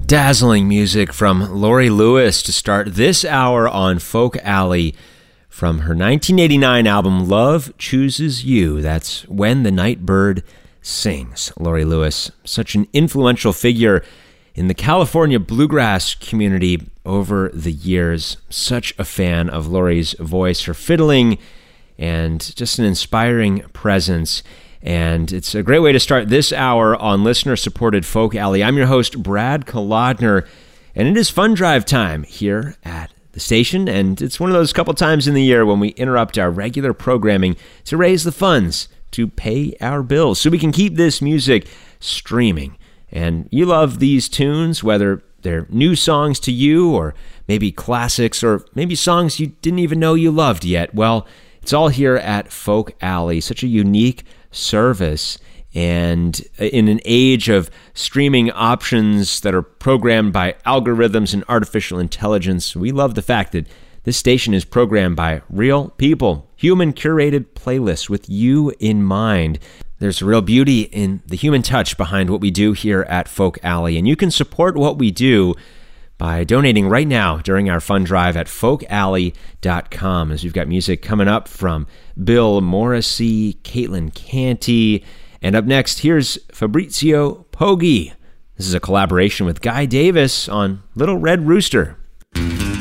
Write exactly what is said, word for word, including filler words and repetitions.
Dazzling music from Laurie Lewis to start this hour on Folk Alley from her nineteen eighty-nine album Love Chooses You. That's When the Night Bird Sings. Laurie Lewis, such an influential figure in the California bluegrass community over the years. Such a fan of Laurie's voice, her fiddling, and just an inspiring presence. And it's a great way to start this hour on listener-supported Folk Alley. I'm your host, Brad Kolodner, and it is fund drive time here at the station, and it's one of those couple times in the year when we interrupt our regular programming to raise the funds to pay our bills so we can keep this music streaming. And you love these tunes, whether they're new songs to you or maybe classics or maybe songs you didn't even know you loved yet. Well, it's all here at Folk Alley, such a unique service, and in an age of streaming options that are programmed by algorithms and artificial intelligence, we love the fact that this station is programmed by real people, human curated playlists with you in mind. There's real beauty in the human touch behind what we do here at Folk Alley, and you can support what we do by donating right now during our fund drive at folk alley dot com, as we've got music coming up from Bill Morrissey, Caitlin Canty, and up next, here's Fabrizio Poggi. This is a collaboration with Guy Davis on Little Red Rooster.